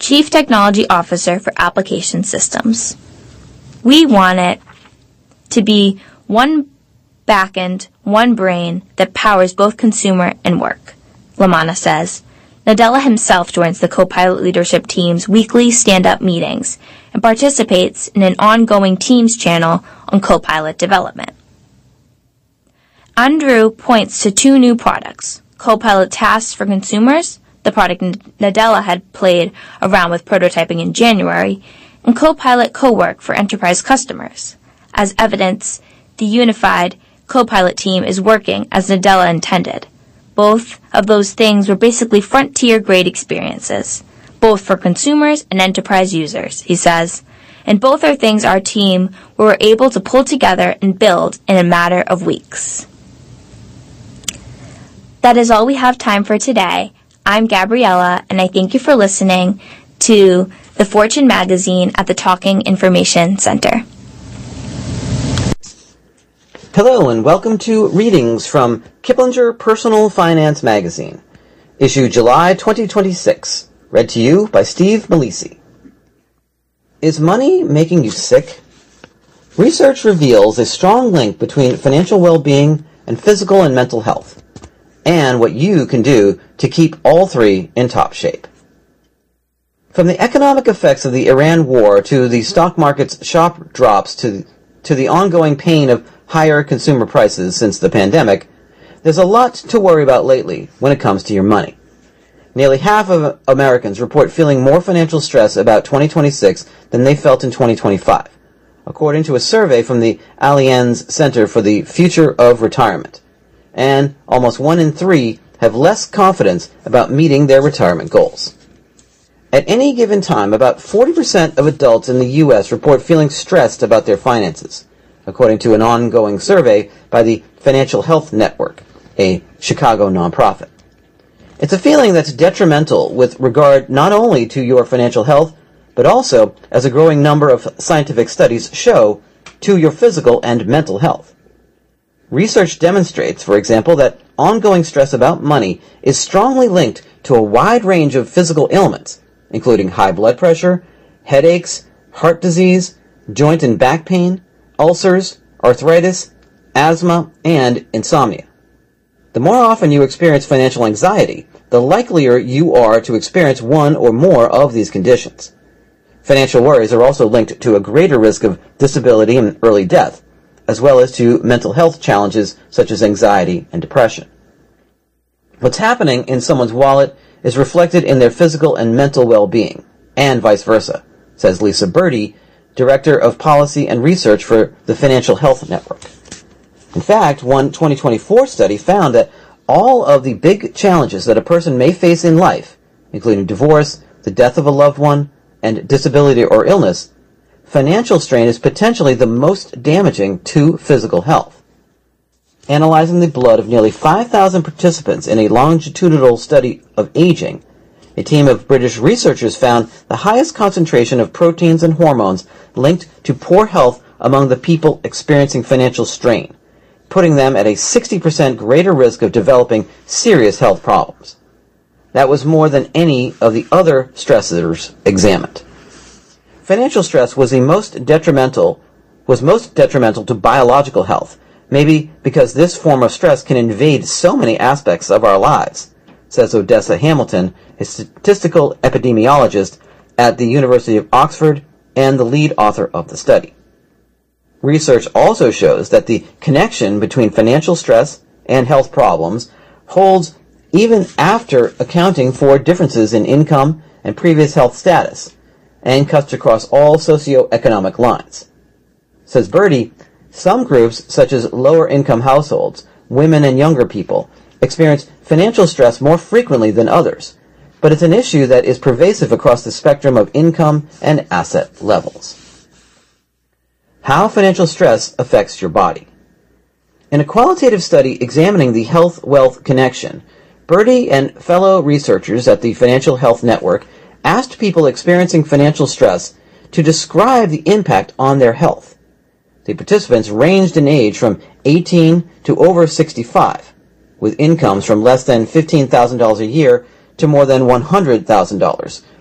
Chief Technology Officer for Application Systems. We want it to be one backend, one brain that powers both consumer and work, Lamanna says. Nadella himself joins the Copilot leadership team's weekly stand-up meetings and participates in an ongoing Teams channel on Copilot development. Andrew points to two new products, Copilot Tasks for consumers, the product Nadella had played around with prototyping in January, and Copilot Cowork for enterprise customers. As evidence, the unified Copilot team is working as Nadella intended. Both of those things were basically frontier-grade experiences, both for consumers and enterprise users, he says. And both are things our team were able to pull together and build in a matter of weeks. That is all we have time for today. I'm Gabriella, and I thank you for listening to the Fortune magazine at the Talking Information Center. Hello, and welcome to Readings from Kiplinger Personal Finance Magazine, issue July 2026, read to you by Steve Malisi. Is money making you sick? Research reveals a strong link between financial well-being and physical and mental health, and what you can do to keep all three in top shape. From the economic effects of the Iran war to the stock market's sharp drops to the ongoing pain of higher consumer prices since the pandemic, there's a lot to worry about lately when it comes to your money. Nearly half of Americans report feeling more financial stress about 2026 than they felt in 2025, according to a survey from the Allianz Center for the Future of Retirement. And almost 1 in 3 have less confidence about meeting their retirement goals. At any given time, about 40% of adults in the U.S. report feeling stressed about their finances, according to an ongoing survey by the Financial Health Network, a Chicago nonprofit. It's a feeling that's detrimental with regard not only to your financial health, but also, as a growing number of scientific studies show, to your physical and mental health. Research demonstrates, for example, that ongoing stress about money is strongly linked to a wide range of physical ailments, including high blood pressure, headaches, heart disease, joint and back pain, ulcers, arthritis, asthma, and insomnia. The more often you experience financial anxiety, the likelier you are to experience one or more of these conditions. Financial worries are also linked to a greater risk of disability and early death, as well as to mental health challenges such as anxiety and depression. What's happening in someone's wallet is reflected in their physical and mental well-being, and vice versa, says Lisa Birdie, Director of Policy and Research for the Financial Health Network. In fact, one 2024 study found that all of the big challenges that a person may face in life, including divorce, the death of a loved one, and disability or illness, financial strain is potentially the most damaging to physical health. Analyzing the blood of nearly 5,000 participants in a longitudinal study of aging, a team of British researchers found the highest concentration of proteins and hormones linked to poor health among the people experiencing financial strain, putting them at a 60% greater risk of developing serious health problems. That was more than any of the other stressors examined. Financial stress was most detrimental to biological health, maybe because this form of stress can invade so many aspects of our lives, says Odessa Hamilton, a statistical epidemiologist at the University of Oxford and the lead author of the study. Research also shows that the connection between financial stress and health problems holds even after accounting for differences in income and previous health status, and cuts across all socioeconomic lines. Says Birdie, some groups, such as lower-income households, women and younger people, experience financial stress more frequently than others, but it's an issue that is pervasive across the spectrum of income and asset levels. How financial stress affects your body. In a qualitative study examining the health-wealth connection, Birdie and fellow researchers at the Financial Health Network asked people experiencing financial stress to describe the impact on their health. The participants ranged in age from 18 to over 65, with incomes from less than $15,000 a year to more than $100,000,